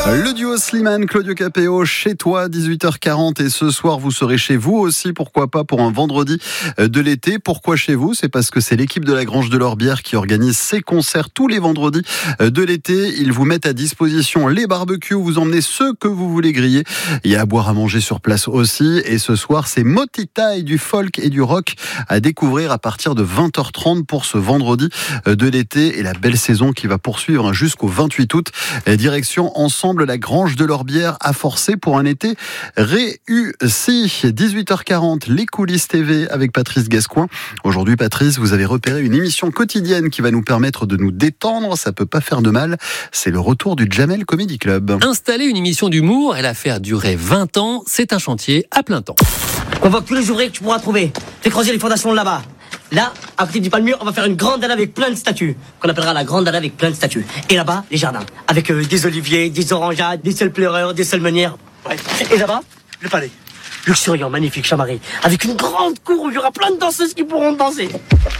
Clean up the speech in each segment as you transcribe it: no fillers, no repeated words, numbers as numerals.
Le duo Slimane, Claudio Capéo, chez toi, 18h40. Et ce soir, vous serez chez vous aussi, pourquoi pas, pour un vendredi de l'été. Pourquoi chez vous? C'est parce que c'est l'équipe de la Grange de l'Orbière qui organise ses concerts tous les vendredis de l'été. Ils vous mettent à disposition les barbecues, vous emmenez ce que vous voulez griller. Il y a à boire, à manger sur place aussi. Et ce soir, c'est Motitaï, du folk et du rock à découvrir à partir de 20h30 pour ce vendredi de l'été. Et la belle saison qui va poursuivre jusqu'au 28 août. Direction ensemble la Grange de l'Orbière à forcer pour un été réussi. 18h40, les coulisses TV avec Patrice Gascoin. Aujourd'hui, Patrice, vous avez repéré une émission quotidienne qui va nous permettre de nous détendre. Ça peut pas faire de mal. C'est le retour du Jamel Comedy Club. Installer une émission d'humour et la faire durer 20 ans, c'est un chantier à plein temps. Convoque tous les ouvriers que tu pourras trouver. Fais creuser les fondations là-bas. Là, à côté du palmier, on va faire une grande dalle avec plein de statues, qu'on appellera la grande dalle avec plein de statues. Et là-bas, les jardins, avec des oliviers, des orangeades, des seuls pleureurs, des seules meunières. Ouais. Et là-bas, le palais. Luxuriant, magnifique, chamarré, avec une grande cour où il y aura plein de danseuses qui pourront danser.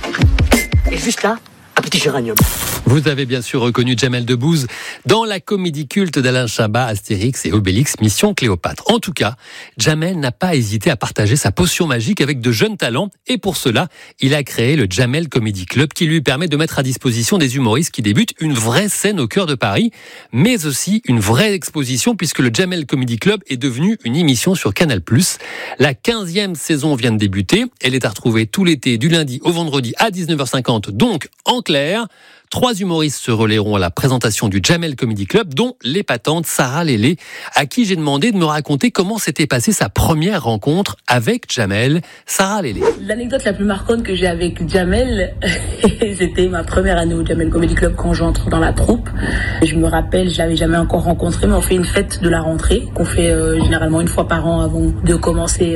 Et juste là, un petit géranium. Vous avez bien sûr reconnu Jamel Debbouze dans la comédie culte d'Alain Chabat, Astérix et Obélix, Mission Cléopâtre. En tout cas, Jamel n'a pas hésité à partager sa potion magique avec de jeunes talents et pour cela, il a créé le Jamel Comedy Club qui lui permet de mettre à disposition des humoristes qui débutent une vraie scène au cœur de Paris, mais aussi une vraie exposition puisque le Jamel Comedy Club est devenu une émission sur Canal+. La 15e saison vient de débuter. Elle est à retrouver tout l'été du lundi au vendredi à 19h50, donc en clair. 3 humoristes se relayeront à la présentation du Jamel Comedy Club, dont l'épatante Sarah Lélé, à qui j'ai demandé de me raconter comment s'était passée sa première rencontre avec Jamel. Sarah Lélé. L'anecdote la plus marquante que j'ai avec Jamel, c'était ma première année au Jamel Comedy Club quand j'entre dans la troupe. Je me rappelle, je l'avais jamais encore rencontré, mais on fait une fête de la rentrée qu'on fait généralement une fois par an avant de commencer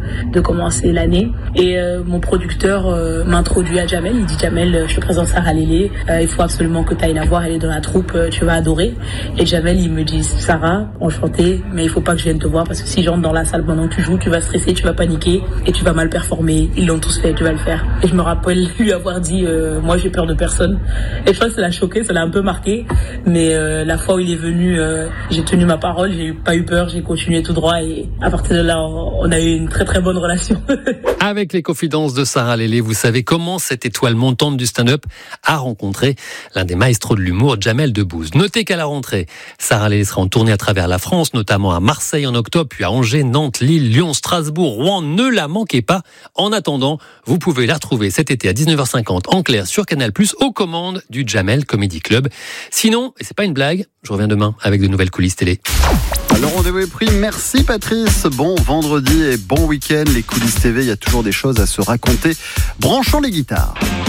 l'année. Et mon producteur m'introduit à Jamel. Il dit Jamel, je te présente Sarah Lélé. Il faut absolument que tu ailles la voir, elle est dans la troupe, tu vas adorer. Et Jamel, il me dit Sarah, enchantée, mais il faut pas que je vienne te voir parce que si j'entre dans la salle pendant que tu joues, tu vas stresser, tu vas paniquer et tu vas mal performer. Ils l'ont tous fait, tu vas le faire. Et je me rappelle lui avoir dit moi j'ai peur de personne. Et je crois que ça l'a choqué, ça l'a un peu marqué. Mais la fois où il est venu, j'ai tenu ma parole, j'ai pas eu peur, j'ai continué tout droit et à partir de là, on a eu une très très bonne relation. Avec les confidences de Sarah Lélé, vous savez comment cette étoile montante du stand-up a rencontré l'un des maestros de l'humour, Jamel Debbouze. Notez qu'à la rentrée, Sarah Lélé sera en tournée à travers la France, notamment à Marseille en octobre, puis à Angers, Nantes, Lille, Lyon, Strasbourg, Rouen. Ne la manquez pas. En attendant, vous pouvez la retrouver cet été à 19h50 en clair sur Canal+, aux commandes du Jamel Comedy Club. Sinon, et c'est pas une blague, je reviens demain avec de nouvelles coulisses télé. Le rendez-vous est pris. Merci Patrice. Bon vendredi et bon week-end. Les coulisses TV, il y a toujours des choses à se raconter. Branchons les guitares.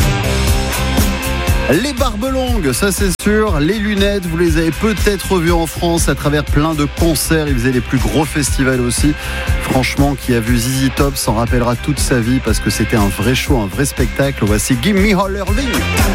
Les barbes longues, ça c'est sûr. Les lunettes, vous les avez peut-être vues en France à travers plein de concerts. Ils faisaient les plus gros festivals aussi. Franchement, qui a vu ZZ Top s'en rappellera toute sa vie parce que c'était un vrai show, un vrai spectacle. Voici Gimme Hollerling.